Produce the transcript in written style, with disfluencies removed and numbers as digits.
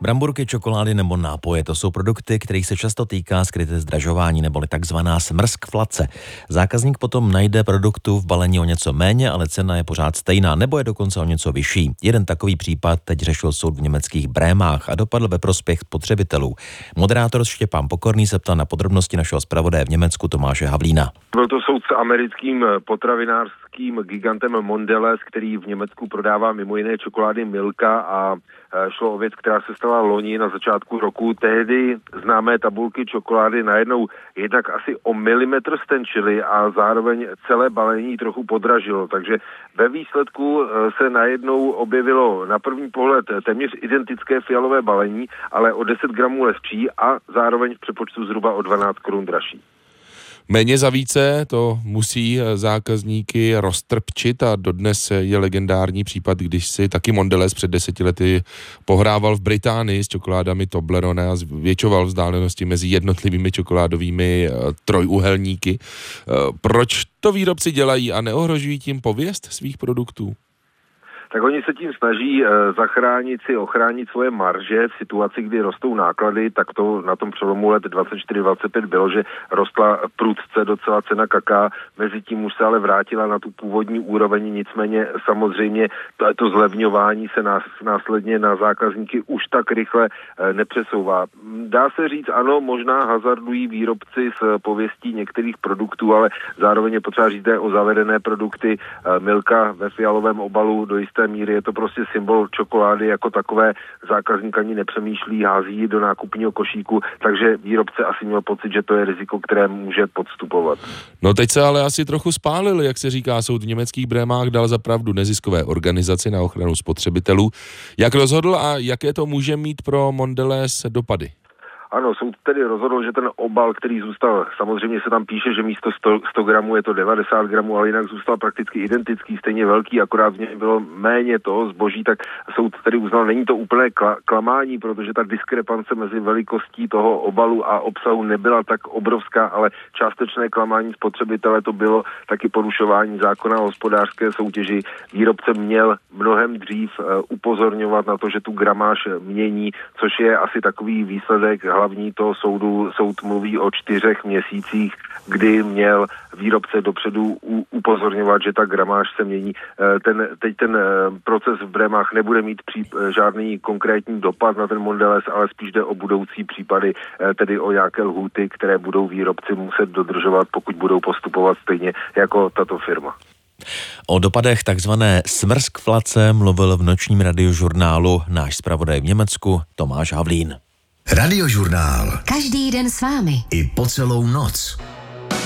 Bramburky, čokolády nebo nápoje, to jsou produkty, kterých se často týká skryté zdražování neboli takzvaná smrskflace. Zákazník potom najde produktu v balení o něco méně, ale cena je pořád stejná nebo je dokonce o něco vyšší. Jeden takový případ teď řešil soud v německých Brémách a dopadl ve prospěch spotřebitelů. Moderátor Štěpán Pokorný se ptal na podrobnosti našeho zpravodaje v Německu Tomáše Havlína. Byl to soud s americkým potravinářským gigantem Mondelez, který v Německu prodává mimo jiné čokolády Milka a šlo o věc, která se stala loni na začátku roku. Tehdy známé tabulky čokolády najednou jednak asi o milimetr stenčily a zároveň celé balení trochu podražilo. Takže ve výsledku se najednou objevilo na první pohled téměř identické fialové balení, ale o 10 gramů lehčí a zároveň v přepočtu zhruba o 12 korun dražší. Méně za více, to musí zákazníky roztrpčit a dodnes je legendární případ, když si taky Mondelez před 10 lety pohrával v Británii s čokoládami Toblerone a zvětšoval vzdálenosti mezi jednotlivými čokoládovými trojúhelníky. Proč to výrobci dělají a neohrožují tím pověst svých produktů? Tak oni se tím snaží ochránit svoje marže v situaci, kdy rostou náklady, tak to na tom přelomu let 24-25 bylo, že rostla prudce docela cena kaká, mezi tím už se ale vrátila na tu původní úroveň, nicméně samozřejmě to zlevňování se následně na zákazníky už tak rychle nepřesouvá. Dá se říct, ano, možná hazardují výrobci s pověstí některých produktů, ale zároveň je potřeba říct o zavedené produkty Milka ve fialovém obalu do jisté míry je to prostě symbol čokolády jako takové, zákazník ani nepřemýšlí, hází ji do nákupního košíku, takže výrobce asi měl pocit, že to je riziko, které může podstupovat. No teď se ale asi trochu spálili, jak se říká, soud v německých Brémách dal za pravdu neziskové organizaci na ochranu spotřebitelů. Jak rozhodl a jaké to může mít pro Mondelez dopady? Ano, soud tedy rozhodl, že ten obal, který zůstal, samozřejmě se tam píše, že místo 100 gramů je to 90 gramů, ale jinak zůstal prakticky identický, stejně velký, akorát v něm bylo méně toho zboží, tak soud tedy uznal, není to úplné klamání, protože ta diskrepance mezi velikostí toho obalu a obsahu nebyla tak obrovská, ale částečné klamání spotřebitele to bylo taky porušování zákona o hospodářské soutěži. Výrobce měl mnohem dřív upozorňovat na to, že tu gramáž mění, což je asi takový výsledek hlavní toho soudu. Soud mluví o 4 měsících, kdy měl výrobce dopředu upozorňovat, že ta gramáž se mění. Teď ten proces v Brémách nebude mít žádný konkrétní dopad na ten Mondelez, ale spíš jde o budoucí případy, tedy o nějaké lhůty, které budou výrobci muset dodržovat, pokud budou postupovat stejně jako tato firma. O dopadech takzvané smrskflace mluvil v nočním radiožurnálu náš zpravodaj v Německu Tomáš Havlín. Radiožurnál. Každý den s vámi. I po celou noc.